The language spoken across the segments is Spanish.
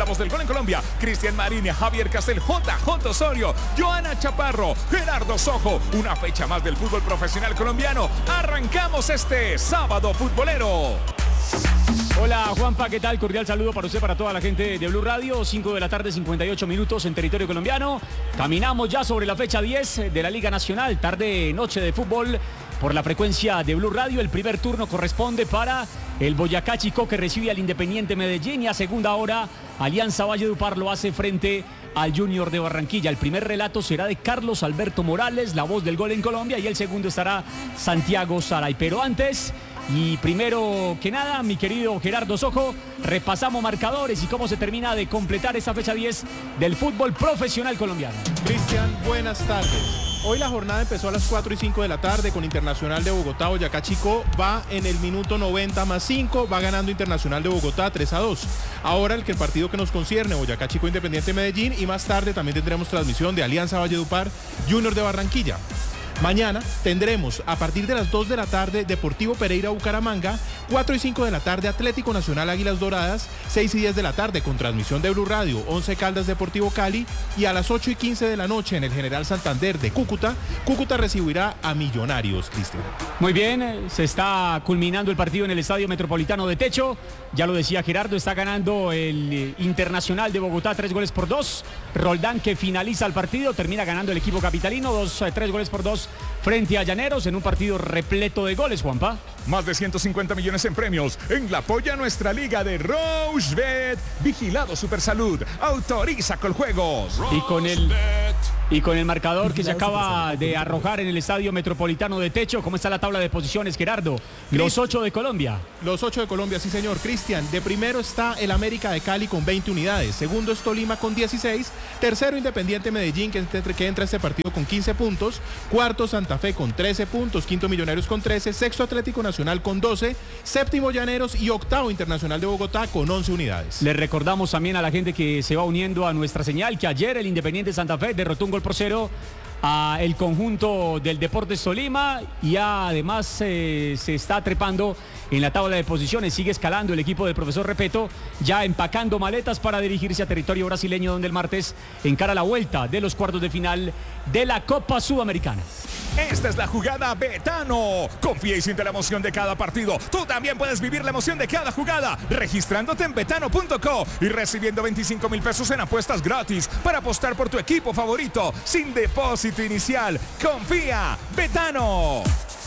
la voz del gol en Colombia. Cristian Marín, Javier Castel, JJ Osorio, Joana Chaparro, Gerardo Sojo. Una fecha más del fútbol profesional colombiano. Arrancamos este sábado futbolero. Hola Juanpa, ¿qué tal? Cordial saludo para usted, para toda la gente de Blue Radio. 5 de la tarde, 58 minutos en territorio colombiano. Caminamos ya sobre la fecha 10 de la Liga Nacional. Tarde-noche de fútbol por la frecuencia de Blue Radio. El primer turno corresponde para el Boyacá Chicó, que recibe al Independiente Medellín, y a segunda hora Alianza Valledupar lo hace frente al Junior de Barranquilla. El primer relato será de Carlos Alberto Morales, la voz del gol en Colombia, y el segundo estará Santiago Saray. Pero antes, y primero que nada, mi querido Gerardo Sojo, repasamos marcadores y cómo se termina de completar esta fecha 10 del fútbol profesional colombiano. Cristian, buenas tardes. Hoy la jornada empezó a las 4 y 5 de la tarde con Internacional de Bogotá. Boyacá Chicó va en el minuto 90 más 5, va ganando Internacional de Bogotá 3-2. Ahora el partido que nos concierne, Boyacá Chicó Independiente Medellín, y más tarde también tendremos transmisión de Alianza Valledupar Junior de Barranquilla. Mañana tendremos a partir de las 2 de la tarde Deportivo Pereira Bucaramanga, 4 y 5 de la tarde Atlético Nacional Águilas Doradas, 6 y 10 de la tarde con transmisión de Blue Radio, 11 Caldas Deportivo Cali, y a las 8 y 15 de la noche en el General Santander de Cúcuta recibirá a Millonarios, Cristian. Muy bien, se está culminando el partido en el Estadio Metropolitano de Techo. Ya lo decía Gerardo, está ganando el Internacional de Bogotá 3-2. Roldán, que finaliza el partido, termina ganando el equipo capitalino 3-2 frente a Llaneros en un partido repleto de goles, Juanpa. Más de 150 millones en premios en la polla nuestra liga de Rochebet. Vigilado Supersalud. Autoriza Coljuegos. Y con el marcador que se acaba de arrojar en el Estadio Metropolitano de Techo, ¿cómo está la tabla de posiciones, Gerardo? Los 8 de Colombia. Los 8 de Colombia, sí señor. Cristian, de primero está el América de Cali con 20 unidades. Segundo es Tolima con 16. Tercero Independiente Medellín, que entra a este partido con 15 puntos. Cuarto Santa Fe con 13 puntos. Quinto Millonarios con 13. Sexto Atlético Nacional con 12. Séptimo Llaneros y octavo Internacional de Bogotá con 11 unidades. Le recordamos también a la gente que se va uniendo a nuestra señal que ayer el Independiente Santa Fe derrotó un gol por 0 a el conjunto del Deportes Tolima, y además se está trepando en la tabla de posiciones. Sigue escalando el equipo del profesor Repeto, ya empacando maletas para dirigirse a territorio brasileño, donde el martes encara la vuelta de los cuartos de final de la Copa Sudamericana. Esta es la jugada Betano. Confía y siente la emoción de cada partido. Tú también puedes vivir la emoción de cada jugada registrándote en betano.co y recibiendo 25,000 pesos en apuestas gratis para apostar por tu equipo favorito sin depósito inicial. Confía, Betano.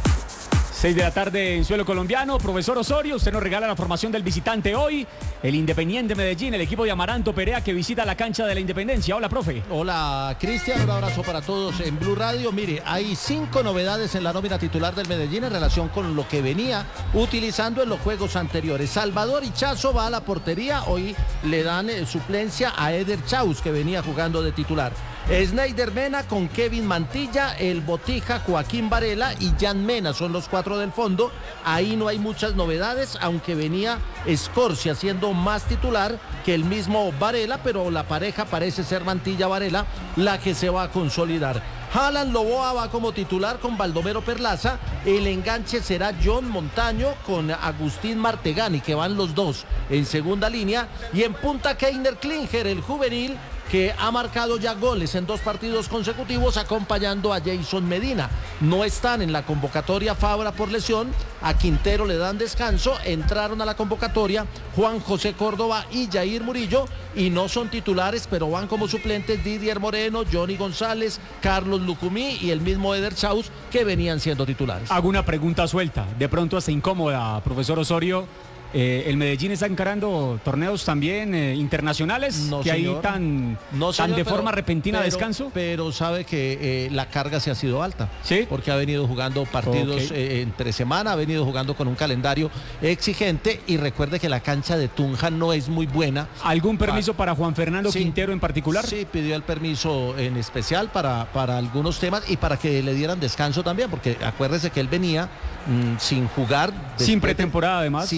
6 de la tarde en suelo colombiano. Profesor Osorio, usted nos regala la formación del visitante hoy, el Independiente Medellín, el equipo de Amaranto Perea, que visita la cancha de la Independencia. Hola, profe. Hola, Cristian, un abrazo para todos en Blue Radio. Mire, hay 5 novedades en la nómina titular del Medellín en relación con lo que venía utilizando en los juegos anteriores. Salvador Ichazo va a la portería, hoy le dan suplencia a Eder Chaus, que venía jugando de titular. Sneider Mena con Kevin Mantilla, el Botija, Joaquín Varela y Jan Mena son los 4 del fondo. Ahí no hay muchas novedades, aunque venía Scorsia siendo más titular que el mismo Varela, pero la pareja parece ser Mantilla-Varela la que se va a consolidar. Alan Loboa va como titular con Baldomero Perlaza. El enganche será John Montaño con Agustín Martegani, que van los dos en segunda línea. Y en punta Keiner Klinger, el juvenil, que ha marcado ya goles en 2 partidos consecutivos, acompañando a Jason Medina. No están en la convocatoria Fabra por lesión, a Quintero le dan descanso, entraron a la convocatoria Juan José Córdoba y Jair Murillo, y no son titulares, pero van como suplentes Didier Moreno, Johnny González, Carlos Lucumí y el mismo Eder Chaus, que venían siendo titulares. Hago una pregunta suelta, de pronto hasta incómoda, profesor Osorio. ¿El Medellín está encarando torneos también internacionales? No, que señor. Ahí tan de forma repentina descanso. Pero sabe que la carga se ha sido alta. ¿Sí? Porque ha venido jugando partidos entre semana, ha venido jugando con un calendario exigente, y recuerde que la cancha de Tunja no es muy buena. ¿Algún permiso para Juan Fernando Quintero en particular? Sí, pidió el permiso en especial para algunos temas y para que le dieran descanso también, porque acuérdese que él venía sin jugar. Sin pretemporada además. Sin pretemporada.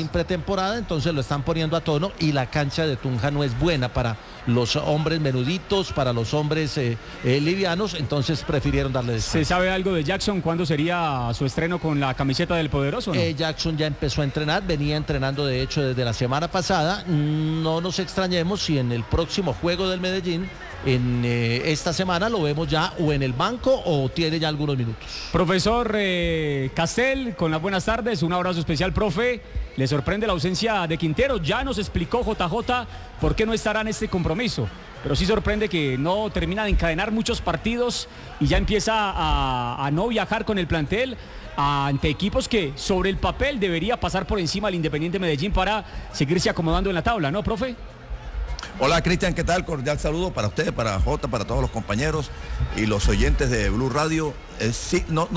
temporada, entonces lo están poniendo a tono y la cancha de Tunja no es buena para los hombres menuditos, para los hombres livianos, entonces prefirieron darle descanso. ¿Se sabe algo de Jackson? ¿Cuándo sería su estreno con la camiseta del Poderoso, no? Jackson ya empezó a entrenar, venía entrenando de hecho desde la semana pasada. No nos extrañemos si en el próximo juego del Medellín, en esta semana, lo vemos ya o en el banco o tiene ya algunos minutos. Profesor Castel, con las buenas tardes, un abrazo especial, profe. ¿Le sorprende la ausencia de Quintero? Ya nos explicó JJ por qué no estará en este compromiso, pero sí sorprende que no termina de encadenar muchos partidos y ya empieza a no viajar con el plantel ante equipos que sobre el papel debería pasar por encima al Independiente Medellín para seguirse acomodando en la tabla, ¿no, profe? Hola Cristian, ¿qué tal? Cordial saludo para usted, para Jota, para todos los compañeros y los oyentes de Blue Radio. Sí, no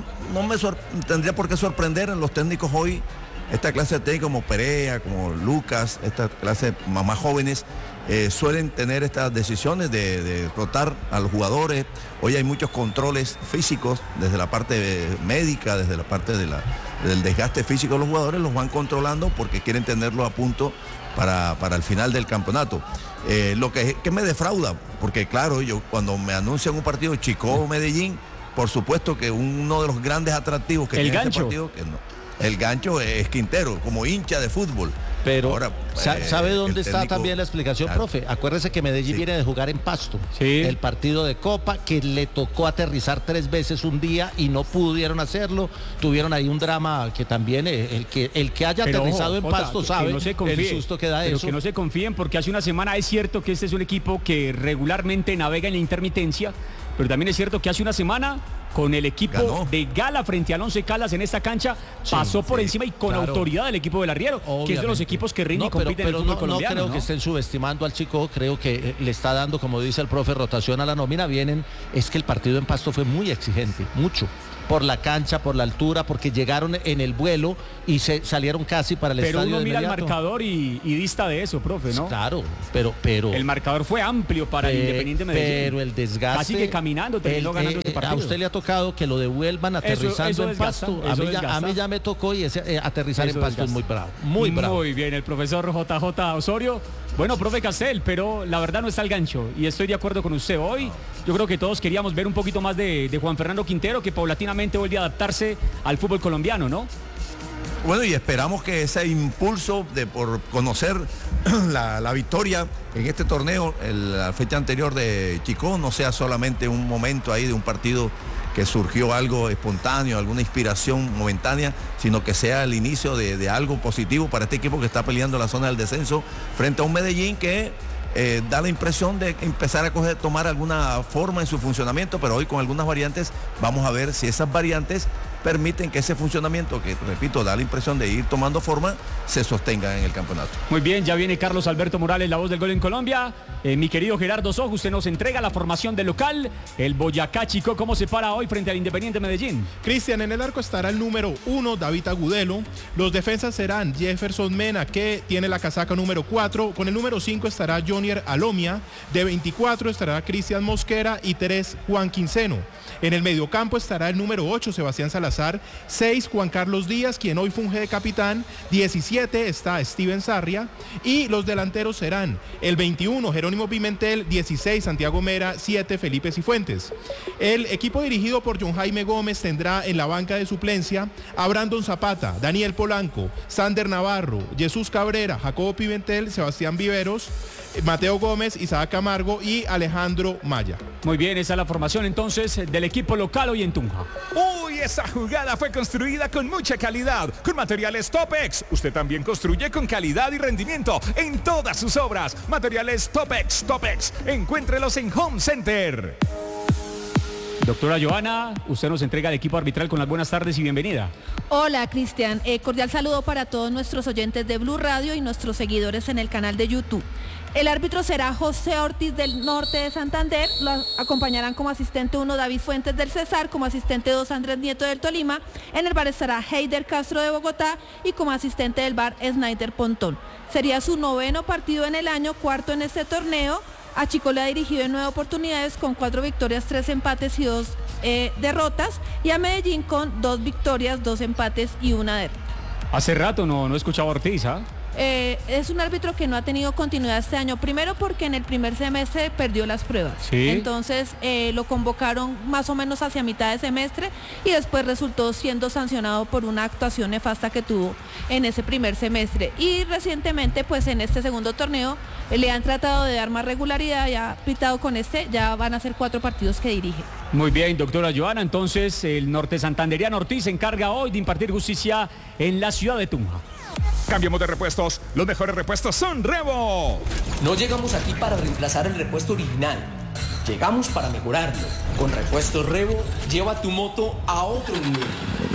me tendría por qué sorprender en los técnicos hoy. Esta clase de técnicos como Perea, como Lucas, esta clase más jóvenes, suelen tener estas decisiones de rotar a los jugadores. Hoy hay muchos controles físicos desde la parte médica, desde la parte del desgaste físico de los jugadores, los van controlando porque quieren tenerlo a punto para el final del campeonato. Lo que me defrauda, porque claro, yo cuando me anuncian un partido Chicó-Medellín, por supuesto que uno de los grandes atractivos que tiene este partido, el gancho es Quintero, como hincha de fútbol. Pero ahora, ¿sabe dónde está también la explicación, profe? Acuérdese que Medellín viene de jugar en Pasto, el partido de Copa, que le tocó aterrizar 3 veces un día y no pudieron hacerlo. Tuvieron ahí un drama que también el que haya aterrizado en Pasto sabe no se confíe, el susto que da pero eso. Que no se confíen, porque hace una semana es cierto que este es un equipo que regularmente navega en la intermitencia, pero también es cierto que hace una semana con el equipo de Gala frente al Once Caldas en esta cancha, pasó por encima y con autoridad del equipo del Arriero, que es de los equipos que rinden y compiten en el fútbol colombiano. No creo que estén subestimando al Chico, creo que le está dando, como dice el profe, rotación a la nómina. Es que el partido en Pasto fue muy exigente, mucho. Por la cancha, por la altura, porque llegaron en el vuelo y se salieron casi para el estadio. Pero uno mira el marcador y dista de eso, profe, ¿no? Claro, pero el marcador fue amplio para el Independiente Medellín. Pero el desgaste. Casi que caminando terminó ganando este partido. A usted le ha tocado que lo devuelvan aterrizando en Pasto. A mí ya me tocó y aterrizar en Pasto es muy bravo. Muy bravo. Muy bien, el profesor JJ Osorio. Bueno, profe Castel, pero la verdad no está el gancho y estoy de acuerdo con usted. Hoy yo creo que todos queríamos ver un poquito más de Juan Fernando Quintero, que paulatinamente vuelve a adaptarse al fútbol colombiano, ¿no? Bueno, y esperamos que ese impulso por conocer la victoria en este torneo, la fecha anterior de Chicó, no sea solamente un momento ahí de un partido que surgió algo espontáneo, alguna inspiración momentánea, sino que sea el inicio de algo positivo para este equipo que está peleando la zona del descenso frente a un Medellín que da la impresión de empezar a tomar alguna forma en su funcionamiento, pero hoy con algunas variantes vamos a ver si esas variantes permiten que ese funcionamiento, que repito, da la impresión de ir tomando forma, se sostenga en el campeonato. Muy bien, ya viene Carlos Alberto Morales, la voz del gol en Colombia. Mi querido Gerardo Sojo, usted nos entrega la formación del local. El Boyacá Chico, ¿cómo se para hoy frente al Independiente Medellín? Cristian, en el arco estará el número 1, David Agudelo. Los defensas serán Jefferson Mena, que tiene la casaca número 4. Con el número 5 estará Jonier Alomia. De 24 estará Cristian Mosquera y 3, Juan Quinceno. En el mediocampo estará el número 8, Sebastián Salazar. 6, Juan Carlos Díaz, quien hoy funge de capitán. 17 está Steven Sarria. Y los delanteros serán el 21, Jerónimo Pimentel. 16, Santiago Mera. 7, Felipe Cifuentes. El equipo dirigido por John Jaime Gómez tendrá en la banca de suplencia a Brandon Zapata, Daniel Polanco, Sander Navarro, Jesús Cabrera, Jacobo Pimentel, Sebastián Viveros, Mateo Gómez, Isaac Camargo y Alejandro Maya. Muy bien, esa es la formación entonces del equipo local hoy en Tunja. Uy, esa jugada fue construida con mucha calidad, con materiales Topex. Usted también construye con calidad y rendimiento en todas sus obras. Materiales Topex. Encuéntrelos en Home Center. Doctora Joana, usted nos entrega el equipo arbitral con las buenas tardes y bienvenida. Hola, Cristian. Cordial saludo para todos nuestros oyentes de Blue Radio y nuestros seguidores en el canal de YouTube. El árbitro será José Ortiz del Norte de Santander. Lo acompañarán como asistente 1 David Fuentes del Cesar, como asistente 2 Andrés Nieto del Tolima. En el bar estará Heider Castro de Bogotá y como asistente del bar Snyder Pontón. Sería su 9º partido en el año, 4º en este torneo. A Chico le ha dirigido en 9 oportunidades con 4 victorias, 3 empates y 2 derrotas. Y a Medellín con 2 victorias, 2 empates y 1 derrota. Hace rato no he escuchado a Ortiz, ¿ah? Es un árbitro que no ha tenido continuidad este año, primero porque en el primer semestre perdió las pruebas, ¿Sí? Entonces lo convocaron más o menos hacia mitad de semestre y después resultó siendo sancionado por una actuación nefasta que tuvo en ese primer semestre, y recientemente pues en este segundo torneo le han tratado de dar más regularidad, ya pitado con ya van a ser 4 partidos que dirige. Muy bien, doctora Joana, entonces el norte santanderiano Ortiz se encarga hoy de impartir justicia en la ciudad de Tunja. Cambiemos de repuestos. Los mejores repuestos son Revo. No llegamos aquí para reemplazar el repuesto original. Llegamos para mejorarlo. Con Repuestos Revo, lleva tu moto a otro nivel.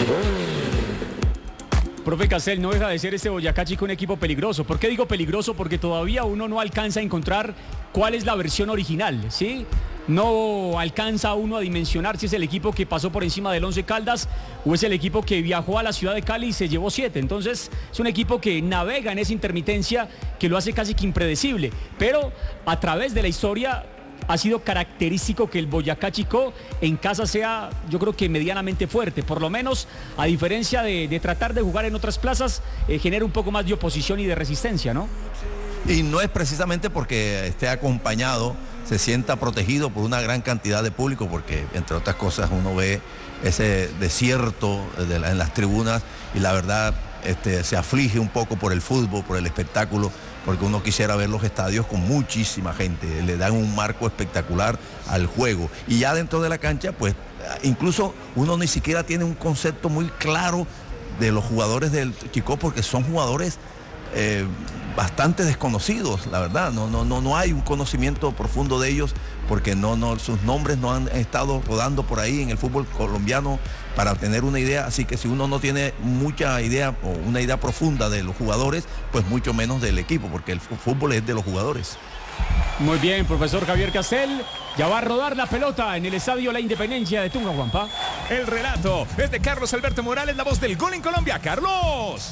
Profe Castel, no deja de ser este Boyacá Chico un equipo peligroso. ¿Por qué digo peligroso? Porque todavía uno no alcanza a encontrar cuál es la versión original, ¿sí? No alcanza uno a dimensionar si es el equipo que pasó por encima del Once Caldas o es el equipo que viajó a la ciudad de Cali y se llevó 7. Entonces es un equipo que navega en esa intermitencia que lo hace casi que impredecible. Pero a través de la historia ha sido característico que el Boyacá Chico en casa sea, yo creo que medianamente fuerte. Por lo menos, a diferencia de tratar de jugar en otras plazas, genera un poco más de oposición y de resistencia, ¿no? Y no es precisamente porque esté acompañado, se sienta protegido por una gran cantidad de público, porque entre otras cosas uno ve ese desierto en las tribunas y la verdad se aflige un poco por el fútbol, por el espectáculo, porque uno quisiera ver los estadios con muchísima gente, le dan un marco espectacular al juego. Y ya dentro de la cancha, pues incluso uno ni siquiera tiene un concepto muy claro de los jugadores del Chicó, porque son jugadores bastante desconocidos, la verdad. No hay un conocimiento profundo de ellos, porque sus nombres no han estado rodando por ahí en el fútbol colombiano para tener una idea. Así que si uno no tiene mucha idea o una idea profunda de los jugadores, pues mucho menos del equipo, porque el fútbol es de los jugadores. Muy bien, profesor Javier Castel. Ya va a rodar la pelota en el estadio La Independencia de Tunja, Juanpa. El relato es de Carlos Alberto Morales, la voz del gol en Colombia. ¡Carlos!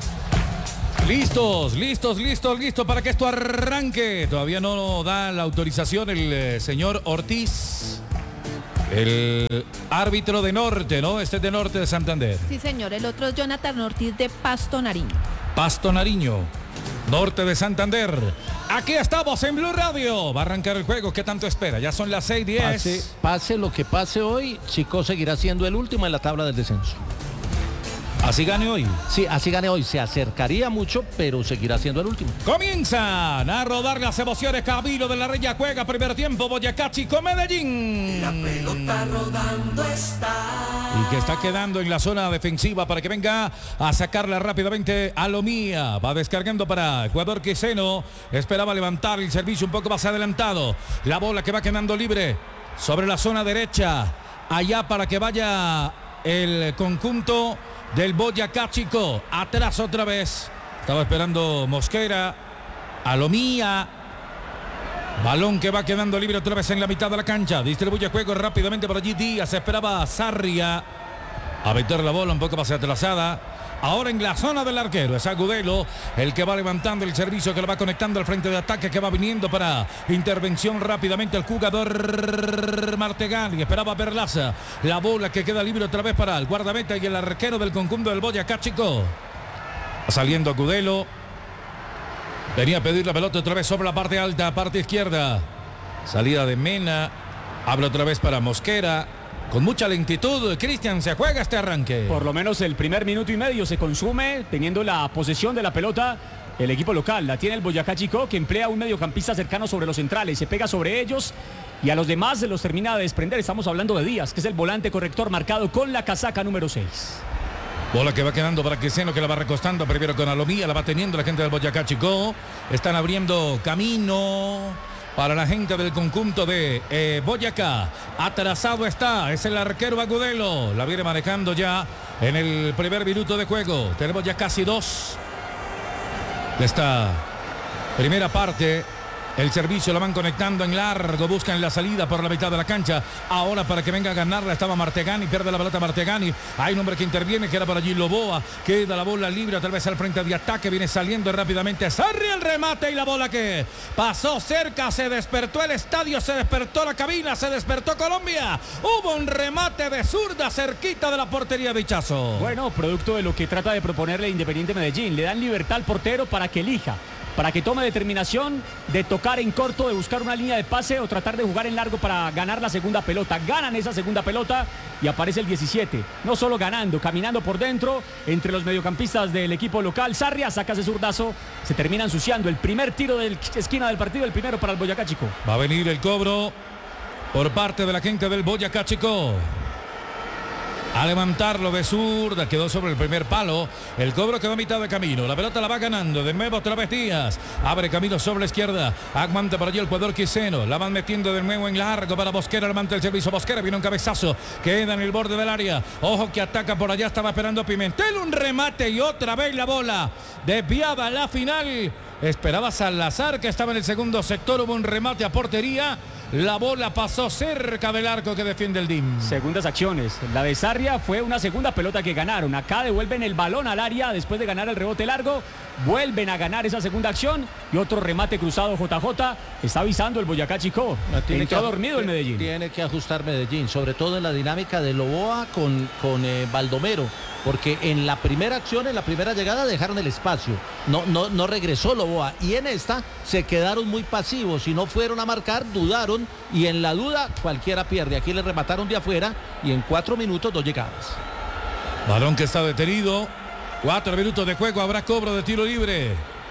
Listos para que esto arranque. Todavía no da la autorización el señor Ortiz, el árbitro de Norte, ¿no? Este es de Norte de Santander. Sí, señor, el otro es Jonathan Ortiz de Pasto Nariño. Pasto Nariño, Norte de Santander. Aquí estamos en Blue Radio. Va a arrancar el juego. ¿Qué tanto espera? Ya son las 6:10. Pase lo que pase hoy, Chico seguirá siendo el último en la tabla del descenso. ¿Así gane hoy? Sí, así gane hoy. Se acercaría mucho, pero seguirá siendo el último. Comienzan a rodar las emociones. Camilo de la Reya juega primer tiempo. Boyacá Chico, Medellín. La pelota rodando está. Y que está quedando en la zona defensiva para que venga a sacarla rápidamente a Lomía. Va descargando para el jugador Quiseno. Esperaba levantar el servicio un poco más adelantado. La bola que va quedando libre sobre la zona derecha. Allá para que vaya el conjunto del Boyacá Chico. Atrás otra vez. Estaba esperando Mosquera. Alomía. Balón que va quedando libre otra vez en la mitad de la cancha. Distribuye juego rápidamente por allí Díaz. Esperaba a Sarria a meter la bola un poco más atrasada. Ahora en la zona del arquero es Agudelo el que va levantando el servicio, que lo va conectando al frente de ataque, que va viniendo para intervención rápidamente el jugador Martegal, y esperaba Perlaza. La bola que queda libre otra vez para el guardameta y el arquero del conjunto del Boyacá Chico. Saliendo Agudelo. Venía a pedir la pelota otra vez sobre la parte alta, parte izquierda. Salida de Mena. Habla otra vez para Mosquera. Con mucha lentitud, Cristian, se juega este arranque. Por lo menos el primer minuto y medio se consume teniendo la posesión de la pelota el equipo local. La tiene el Boyacá Chico, que emplea un mediocampista cercano sobre los centrales. Se pega sobre ellos y a los demás se los termina de desprender. Estamos hablando de Díaz, que es el volante corrector marcado con la casaca número 6. Bola que va quedando para Quiseno, que la va recostando primero con Alomía. La va teniendo la gente del Boyacá Chico. Están abriendo camino para la gente del conjunto de Boyacá. Atrasado está, es el arquero Agudelo. La viene manejando ya en el primer minuto de juego. Tenemos ya casi 2 de esta primera parte. El servicio lo van conectando en largo, buscan la salida por la mitad de la cancha. Ahora para que venga a ganarla estaba Martegani, pierde la pelota Martegani. Hay un hombre que interviene, que era por allí Loboa. Queda la bola libre, tal vez al frente de ataque, viene saliendo rápidamente Sarri, el remate y la bola que pasó cerca, se despertó el estadio, se despertó la cabina, se despertó Colombia. Hubo un remate de zurda cerquita de la portería de Ichazo. Bueno, producto de lo que trata de proponerle Independiente Medellín. Le dan libertad al portero para que elija, para que tome determinación de tocar en corto, de buscar una línea de pase o tratar de jugar en largo para ganar la segunda pelota. Ganan esa segunda pelota y aparece el 17. No solo ganando, caminando por dentro, entre los mediocampistas del equipo local. Sarria saca ese zurdazo, se termina ensuciando. El primer tiro de esquina del partido, el primero para el Boyacá Chico. Va a venir el cobro por parte de la gente del Boyacá Chico. A levantarlo de zurda, quedó sobre el primer palo. El cobro quedó a mitad de camino. La pelota la va ganando. De nuevo otra vez Díaz. Abre camino sobre la izquierda. Aguanta por allí el jugador Quiseno. La van metiendo de nuevo en largo para Bosquera. Levanta el servicio. Bosquera viene un cabezazo. Queda en el borde del área. Ojo que ataca por allá. Estaba esperando Pimentel. Un remate y otra vez la bola. Desviada la final. Esperaba Salazar, que estaba en el segundo sector. Hubo un remate a portería. La bola pasó cerca del arco que defiende el DIM. Segundas acciones. La de Sarria fue una segunda pelota que ganaron. Acá devuelven el balón al área después de ganar el rebote largo. Vuelven a ganar esa segunda acción y otro remate cruzado. JJ está avisando el Boyacá Chico. Entró dormido el Medellín. Tiene que ajustar Medellín, sobre todo en la dinámica de Loboa con Baldomero. Porque en la primera acción, en la primera llegada dejaron el espacio. No regresó Loboa. Y en esta se quedaron muy pasivos. Si no fueron a marcar, dudaron. Y en la duda cualquiera pierde. Aquí le remataron de afuera y en 4 minutos 2 llegadas. Balón que está detenido. 4 minutos de juego. Habrá cobro de tiro libre.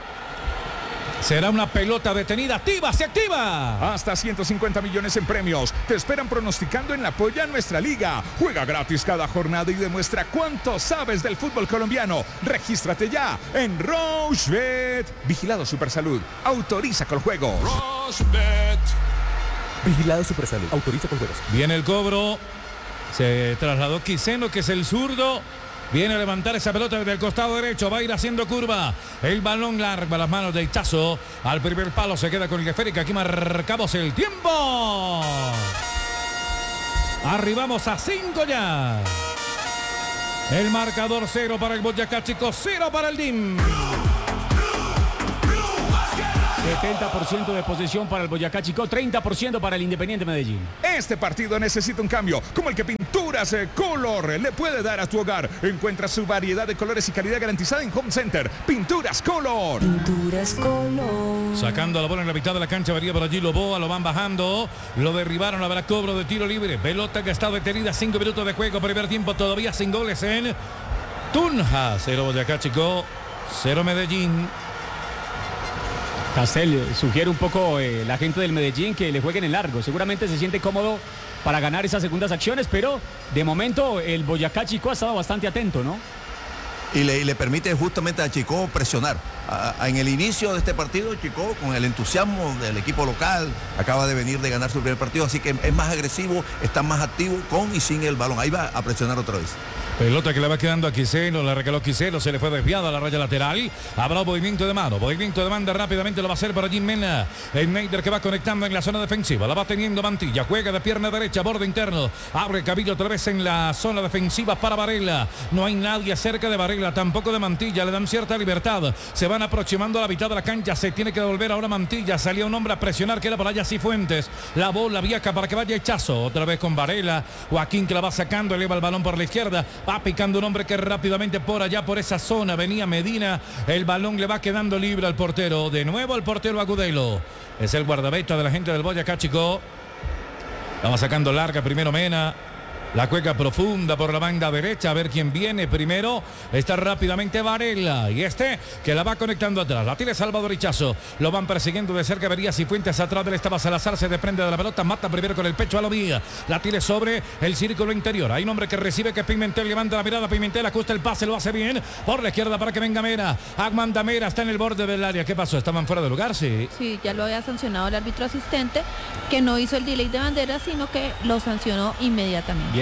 Será una pelota detenida. ¡Activa! ¡Se activa! Hasta 150 millones en premios. Te esperan pronosticando en la Polla Nuestra Liga. Juega gratis cada jornada y demuestra cuánto sabes del fútbol colombiano. Regístrate ya en Rochebet. Vigilado Supersalud. Autoriza con juegos. Rochebet. Vigilado Supersalud. Autoriza con juegos. Viene el cobro. Se trasladó Quiseno, que es el zurdo. Viene a levantar esa pelota desde el costado derecho. Va a ir haciendo curva. El balón largo a las manos de Ichazo. Al primer palo se queda con el esférico. Aquí marcamos el tiempo. Arribamos a 5 ya. El marcador 0 para el Boyacá Chico, 0 para el DIM. 70% de posesión para el Boyacá Chico, 30% para el Independiente Medellín. Este partido necesita un cambio, como el que Pinturas Color le puede dar a tu hogar. Encuentra su variedad de colores y calidad garantizada en Home Center. Pinturas Color. Pinturas Color. Sacando la bola en la mitad de la cancha, varía por allí Loboa, lo van bajando. Lo derribaron, habrá cobro de tiro libre. Pelota que está detenida, 5 minutos de juego, primer tiempo todavía sin goles en Tunja. 0 Boyacá Chico, 0 Medellín. Castel sugiere un poco la gente del Medellín que le jueguen en largo. Seguramente se siente cómodo para ganar esas segundas acciones, pero de momento el Boyacá Chico ha estado bastante atento, ¿no? Y le permite justamente a Chico presionar. En el inicio de este partido, Chico, con el entusiasmo del equipo local, acaba de venir de ganar su primer partido, así que es más agresivo, está más activo con y sin el balón. Ahí va a presionar otra vez. Pelota que le va quedando a Quiseno, la regaló Quiseno, se le fue desviado a la raya lateral. Habrá movimiento de mano, movimiento de banda rápidamente lo va a hacer para Jim Mena. El Neider que va conectando en la zona defensiva, la va teniendo Mantilla, juega de pierna derecha, borde interno, abre Cabillo otra vez en la zona defensiva para Varela. No hay nadie cerca de Varela, tampoco de Mantilla, le dan cierta libertad. Se van aproximando a la mitad de la cancha, se tiene que devolver ahora Mantilla, salía un hombre a presionar que era por allá Cifuentes. La bola viaja para que vaya Ichazo, otra vez con Varela. Joaquín que la va sacando, eleva el balón por la izquierda. Va picando un hombre que rápidamente por allá, por esa zona, venía Medina. El balón le va quedando libre al portero. De nuevo al portero Agudelo. Es el guardameta de la gente del Boyacá Chico. La va sacando larga primero Mena. La cueca profunda por la banda derecha. A ver quién viene primero. Está rápidamente Varela. Y que la va conectando atrás. La tiene Salvador Ichazo. Lo van persiguiendo de cerca. Vería Cifuentes atrás de él. Estaba Salazar. Se desprende de la pelota. Mata primero con el pecho a Lomía. La tiene sobre el círculo interior. Hay un hombre que recibe, que es Pimentel. Levanta la mirada. Pimentel ajusta el pase. Lo hace bien. Por la izquierda para que venga Mera. Agmanda Mera está en el borde del área. ¿Qué pasó? ¿Estaban fuera de lugar? Sí. Sí, ya lo había sancionado el árbitro asistente, que no hizo el delay de bandera, sino que lo sancionó inmediatamente. Viene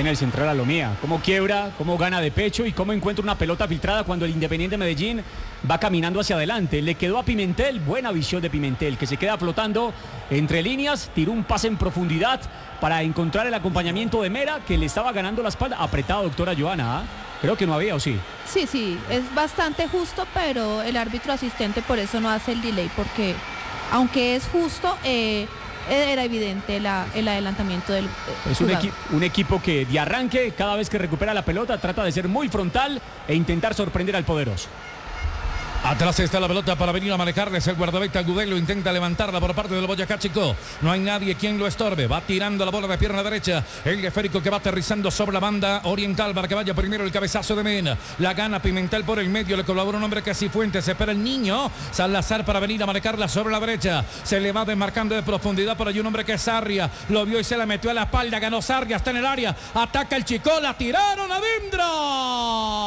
tiene el central Alomía. Cómo quiebra, cómo gana de pecho y cómo encuentra una pelota filtrada cuando el Independiente Medellín va caminando hacia adelante. Le quedó a Pimentel, buena visión de Pimentel, que se queda flotando entre líneas, tiró un pase en profundidad para encontrar el acompañamiento de Mera, que le estaba ganando la espalda. Apretado, doctora Joana, ¿ah? Creo que no había, ¿o sí? Sí, es bastante justo, pero el árbitro asistente por eso no hace el delay, porque aunque es justo, era evidente el adelantamiento del es un equipo que de arranque, cada vez que recupera la pelota, trata de ser muy frontal e intentar sorprender al poderoso. Atrás está la pelota para venir a manejarles. El guardameta Gudelo intenta levantarla por parte del Boyacá Chico. No hay nadie quien lo estorbe. Va tirando la bola de pierna derecha. El esférico que va aterrizando sobre la banda oriental para que vaya primero el cabezazo de Mena. La gana Pimentel por el medio. Le colabora un hombre que es Cifuentes. Espera el niño Salazar para venir a manejarla sobre la derecha. Se le va desmarcando de profundidad por allí un hombre que es Sarria. Lo vio y se la metió a la espalda. Ganó Sarria. Está en el área. Ataca el Chico. La tiraron adentro.